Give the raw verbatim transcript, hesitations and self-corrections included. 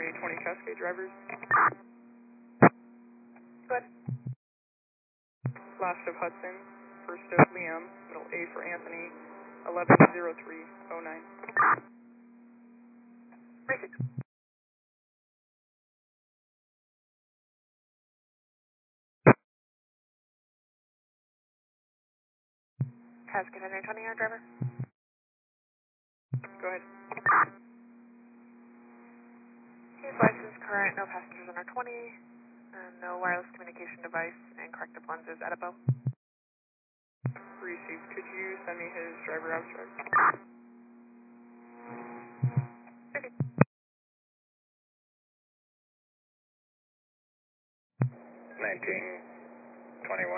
R A twenty Cascade drivers. Go ahead. Last of Hudson, first of Liam, middle A for Anthony, eleven zero three oh nine. Basic. Cascade one twenty, our driver. Go ahead. His license current, no passengers on R twenty, and no wireless communication device, and corrective lenses at a bow. Received. Could you send me his driver abstract? nineteen twenty-one.